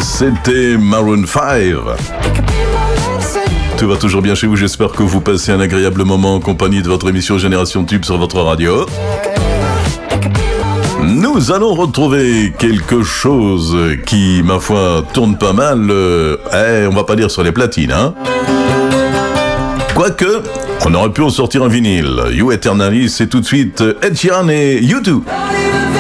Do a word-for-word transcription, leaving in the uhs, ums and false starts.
c'était Maroon cinq. Tout va toujours bien chez vous, j'espère que vous passez un agréable moment en compagnie de votre émission Génération Tube sur votre radio. Nous allons retrouver quelque chose qui, ma foi, tourne pas mal. Euh, eh, on va pas dire sur les platines, hein. Quoique, on aurait pu en sortir un vinyle. You Eternally, c'est tout de suite Ed Sheeran et U deux.